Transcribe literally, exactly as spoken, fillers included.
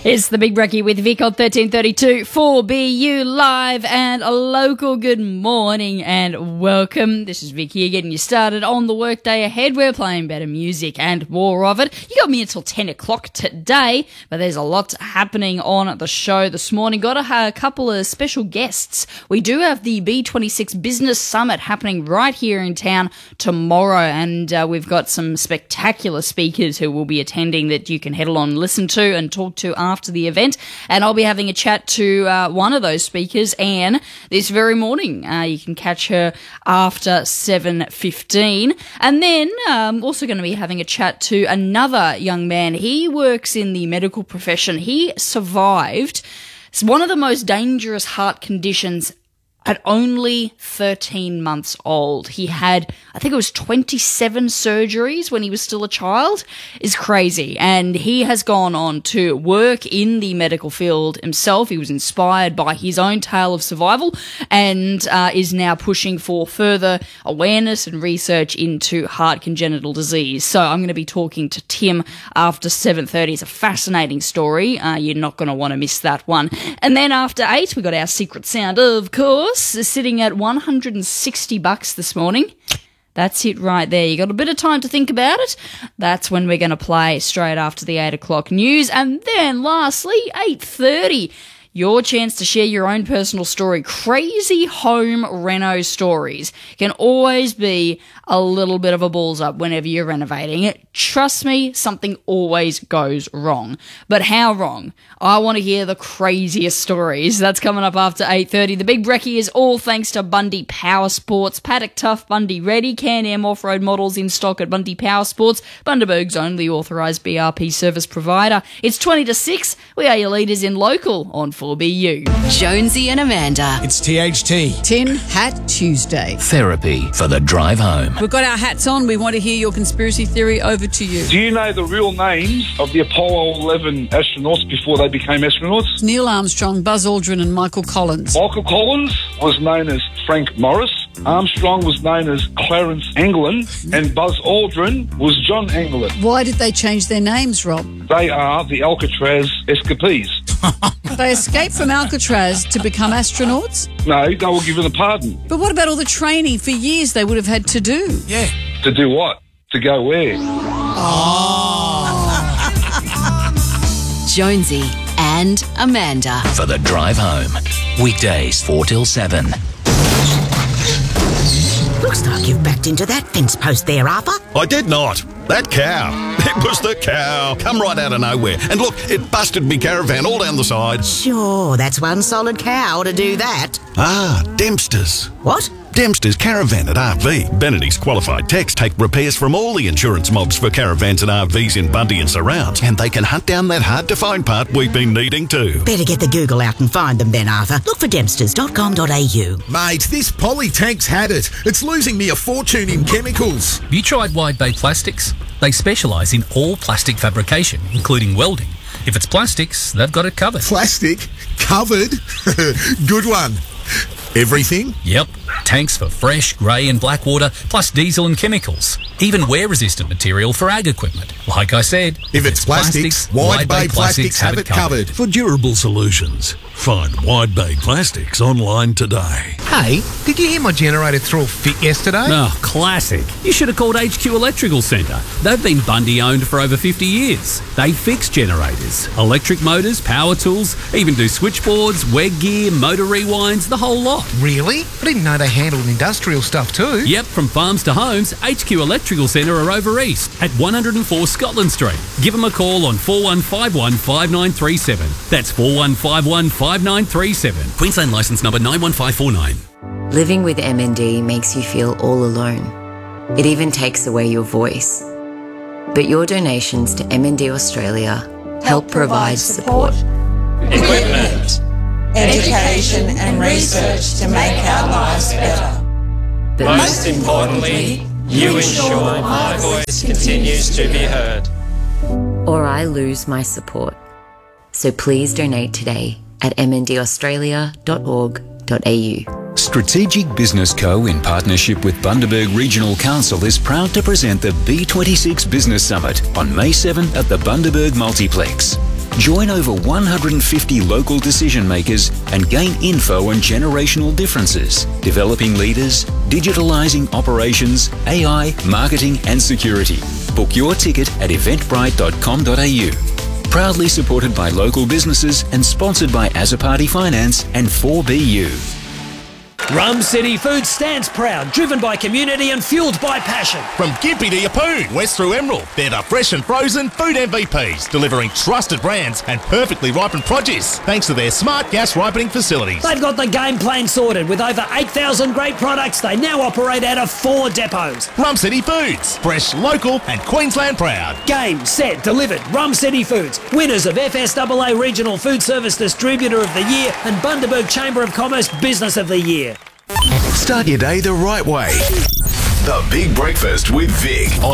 It's the Big Brekkie with Vic on thirteen thirty-two for B U Live and a local. Good morning and welcome. This is Vic here getting you started on the workday ahead. We're playing better music and more of it. You got me until ten o'clock today, but there's a lot happening on the show this morning. Got a, a couple of special guests. We do have the B twenty-six Business Summit happening right here in town tomorrow, and uh, we've got some spectacular speakers who will be attending that you can head along and listen to and talk to after after the event, and I'll be having a chat to uh, one of those speakers, Anne, this very morning. Uh, you can catch her after seven fifteen, and then I'm um, also going to be having a chat to another young man. He works in the medical profession. He survived one of the most dangerous heart conditions at only thirteen months old. He had, I think it was twenty-seven surgeries when he was still a child. Is crazy. And he has gone on to work in the medical field himself. He was inspired by his own tale of survival and uh, is now pushing for further awareness and research into heart congenital disease. So I'm going to be talking to Tim after seven thirty. It's a fascinating story. Uh, you're not going to want to miss that one. And then after eight, we got our secret sound, of course, sitting at one hundred sixty bucks this morning. That's it right there. You got a bit of time to think about it. That's when we're going to play straight after the eight o'clock news. And then lastly, eight thirty, your chance to share your own personal story. Crazy home reno stories can always be a little bit of a balls up whenever you're renovating. Trust me, something always goes wrong. But how wrong? I want to hear the craziest stories. That's coming up after eight thirty. The Big Brekkie is all thanks to Bundy Power Sports. Paddock Tough, Bundy Ready, Can-Am off-road models in stock at Bundy Power Sports, Bundaberg's only authorised B R P service provider. It's twenty to six. We are your leaders in local on four B U. Jonesy and Amanda. It's T H T. Tin Hat Tuesday. Therapy for the drive home. We've got our hats on. We want to hear your conspiracy theory. Over to you. Do you know the real names of the Apollo eleven astronauts before they became astronauts? Neil Armstrong, Buzz Aldrin and Michael Collins. Michael Collins was known as Frank Morris. Armstrong was known as Clarence Anglin, and Buzz Aldrin was John Anglin. Why did they change their names, Rob? They are the Alcatraz escapees. They escaped from Alcatraz to become astronauts? No, they were given a pardon. But what about all the training for years they would have had to do? Yeah. To do what? To go where? Oh. Jonesy and Amanda. For the drive home. Weekdays four till seven. Looks like you've backed into that fence post there, Arthur. I did not. That cow. It was the cow. Come right out of nowhere. And look, it busted me caravan all down the side. Sure, that's one solid cow to do that. Ah, Dempster's. What? Dempster's Caravan at R V. Benedict's qualified techs take repairs from all the insurance mobs for caravans and R Vs in Bundy and surrounds, and they can hunt down that hard-to-find part we've been needing too. Better get the Google out and find them then, Arthur. Look for dempsters dot com dot a u. Mate, this poly tank's had it. It's losing me a fortune in chemicals. Have you tried Wide Bay Plastics? They specialise in all plastic fabrication, including welding. If it's plastics, they've got it covered. Plastic? Covered? Good one. Everything? Yep. Tanks for fresh, grey and black water, plus diesel and chemicals. Even wear-resistant material for ag equipment. Like I said, if, if it's, it's plastics, plastics Wide Bay Plastics, plastics have it covered. For durable solutions, find Wide Bay Plastics online today. Hey, did you hear my generator threw a fit yesterday? Oh, classic. You should have called H Q Electrical Centre. They've been Bundy-owned for over fifty years. They fix generators, electric motors, power tools, even do switchboards, WEG gear, motor rewinds, the whole lot. Really? I didn't know they handled industrial stuff too. Yep, from farms to homes, H Q Electrical Centre are over east at one oh four Scotland Street. Give them a call on four one five one five nine three seven. That's four one five one five nine three seven. Queensland licence number nine one five four nine. Living with M N D makes you feel all alone. It even takes away your voice. But your donations to M N D Australia help, help provide support, equipment, education and research to make our lives better. But most importantly, you ensure my voice continues to be heard. Or I lose my support. So please donate today at m n d australia dot org dot a u. Strategic Business Co, in partnership with Bundaberg Regional Council, is proud to present the B twenty-six Business Summit on May seventh at the Bundaberg Multiplex. Join over one hundred fifty local decision makers and gain info on generational differences, developing leaders, digitalising operations, A I, marketing and security. Book your ticket at eventbrite dot com dot a u. Proudly supported by local businesses and sponsored by Azzopardi Finance and four B U. Rum City Foods stands proud, driven by community and fuelled by passion. From Gympie to Yeppoon, west through Emerald, they're the fresh and frozen food M V Ps, delivering trusted brands and perfectly ripened produce, thanks to their smart gas ripening facilities. They've got the game plan sorted. With over eight thousand great products, they now operate out of four depots. Rum City Foods, fresh, local and Queensland proud. Game, set, delivered. Rum City Foods, winners of F S A A Regional Food Service Distributor of the Year and Bundaberg Chamber of Commerce Business of the Year. Start your day the right way. The Big Breakfast with Vic on